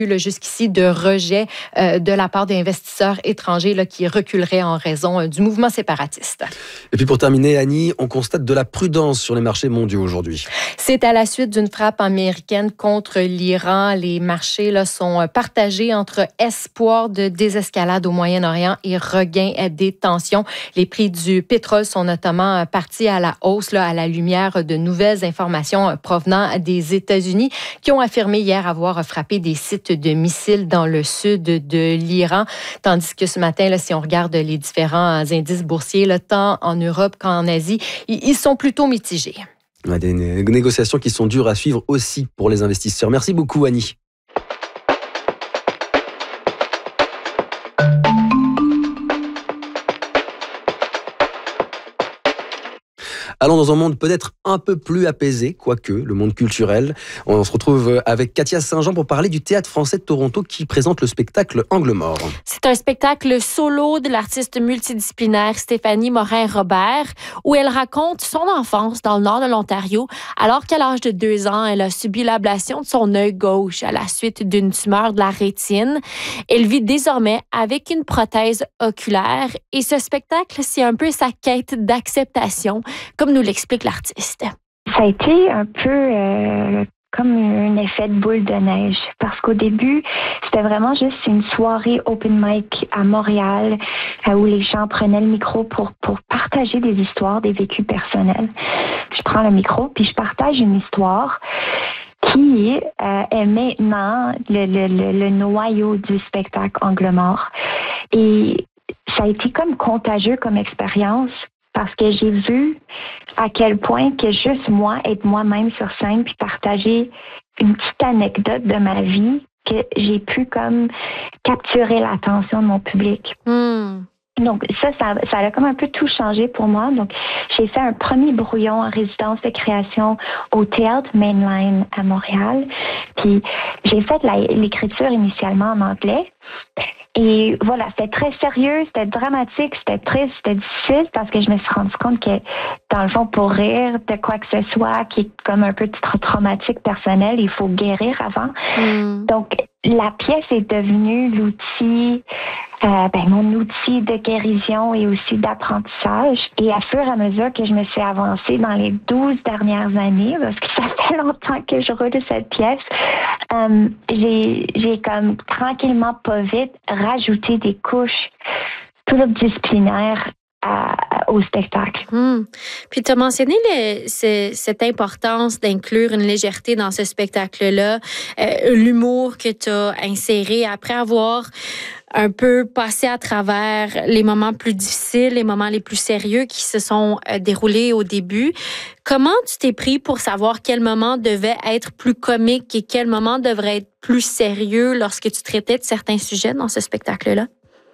jusqu'ici de rejet de la part d'investisseurs étrangers là, qui reculeraient en raison du mouvement séparatiste. Et puis pour terminer, Annie, on constate de la prudence sur les marchés mondiaux aujourd'hui. C'est à la suite d'une frappe américaine contre l'Iran. Les marchés là, sont partagés entre espoir de désescalade au Moyen-Orient et regain des tensions. Les prix du pétrole sont notamment partis à la hausse là, à la lumière de nouvelles informations provenant des États-Unis qui ont affirmé hier avoir frappé des sites de missiles dans le sud de l'Iran. Tandis que ce matin, là, si on regarde les différents indices boursiers, là, tant en Europe qu'en Asie, ils sont plutôt mitigés. Des négociations qui sont dures à suivre aussi pour les investisseurs. Merci beaucoup, Annie. Allons dans un monde peut-être un peu plus apaisé, quoique le monde culturel. On se retrouve avec Katia Saint-Jean pour parler du Théâtre français de Toronto qui présente le spectacle Angle mort. C'est un spectacle solo de l'artiste multidisciplinaire Stéphanie Morin-Robert où elle raconte son enfance dans le nord de l'Ontario alors qu'à l'âge de 2 ans, elle a subi l'ablation de son œil gauche à la suite d'une tumeur de la rétine. Elle vit désormais avec une prothèse oculaire et ce spectacle, c'est un peu sa quête d'acceptation, comme nous l'explique l'artiste. Ça a été un peu comme un effet de boule de neige parce qu'au début, c'était vraiment juste une soirée open mic à Montréal où les gens prenaient le micro pour partager des histoires, des vécus personnels. Je prends le micro puis je partage une histoire qui est maintenant le noyau du spectacle Angle mort. Et ça a été comme contagieux comme expérience. Parce que j'ai vu à quel point que juste moi, être moi-même sur scène puis partager une petite anecdote de ma vie, que j'ai pu comme capturer l'attention de mon public. Donc, ça a comme un peu tout changé pour moi. Donc, j'ai fait un premier brouillon en résidence de création au Théâtre Mainline à Montréal. Puis, j'ai fait l'écriture initialement en anglais. Et voilà, c'était très sérieux, c'était dramatique, c'était triste, c'était difficile parce que je me suis rendu compte que, dans le fond, pour rire de quoi que ce soit qui est comme un peu traumatique personnel, il faut guérir avant. Donc, la pièce est devenue l'outil, mon outil de guérison et aussi d'apprentissage. Et à fur et à mesure que je me suis avancée dans les 12 dernières années, parce que ça fait longtemps que je roule cette pièce, j'ai comme tranquillement, pas vite, rajouté des couches pluridisciplinaires au spectacle. Puis tu as mentionné cette importance d'inclure une légèreté dans ce spectacle-là, l'humour que tu as inséré après avoir un peu passé à travers les moments plus difficiles, les moments les plus sérieux qui se sont déroulés au début. Comment tu t'es pris pour savoir quel moment devait être plus comique et quel moment devrait être plus sérieux lorsque tu traitais de certains sujets dans ce spectacle-là?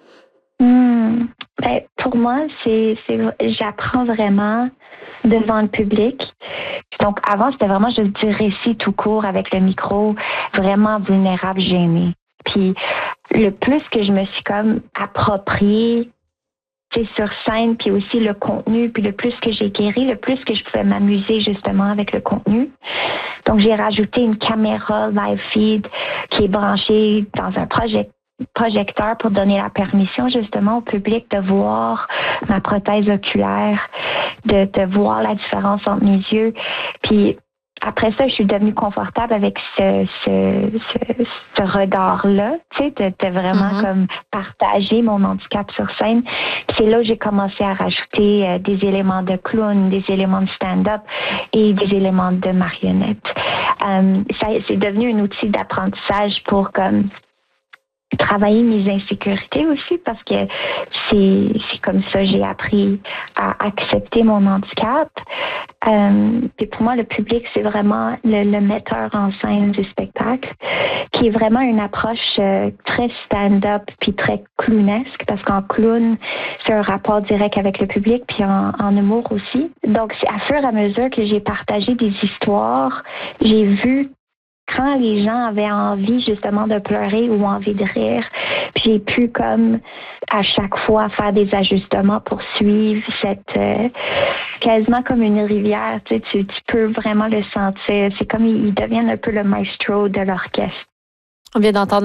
Pour moi, j'apprends vraiment devant le public. Donc, avant, c'était vraiment juste du récit tout court avec le micro, vraiment vulnérable, gêné. Puis, le plus que je me suis comme appropriée, sur scène, puis aussi le contenu, puis le plus que j'ai guéri, le plus que je pouvais m'amuser justement avec le contenu. Donc, j'ai rajouté une caméra live feed qui est branchée dans un projecteur pour donner la permission justement au public de voir ma prothèse oculaire, de voir la différence entre mes yeux. Puis après ça, je suis devenue confortable avec ce regard-là, de vraiment comme partager mon handicap sur scène. Puis c'est là où j'ai commencé à rajouter des éléments de clown, des éléments de stand-up et des éléments de marionnette. C'est devenu un outil d'apprentissage pour comme travailler mes insécurités aussi parce que c'est comme ça que j'ai appris à accepter mon handicap. Puis pour moi, le public, c'est vraiment le metteur en scène du spectacle qui est vraiment une approche très stand-up puis très clownesque parce qu'en clown, c'est un rapport direct avec le public puis en humour aussi. Donc, c'est à fur et à mesure que j'ai partagé des histoires, j'ai vu quand les gens avaient envie justement de pleurer ou envie de rire, puis j'ai pu comme à chaque fois faire des ajustements pour suivre cette quasiment comme une rivière, tu peux vraiment le sentir. C'est comme ils deviennent un peu le maestro de l'orchestre. On vient d'entendre